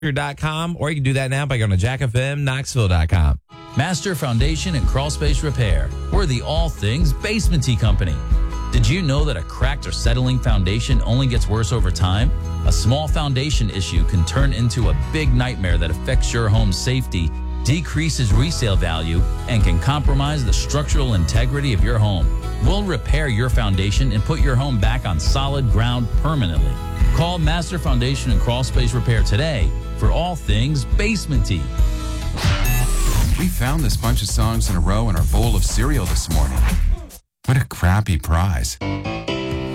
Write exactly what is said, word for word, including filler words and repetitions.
dot com, or you can do that now by going to jack f m knoxville dot com. Master Foundation and Crawl Space Repair. We're the all things basement-y company. Did you know that a cracked or settling foundation only gets worse over time? A small foundation issue can turn into a big nightmare that affects your home's safety, decreases resale value, and can compromise the structural integrity of your home. We'll repair your foundation and put your home back on solid ground permanently. Call Master Foundation and Crawl Space Repair today for all things basement-y. We found this bunch of songs in a row in our bowl of cereal this morning. What a crappy prize.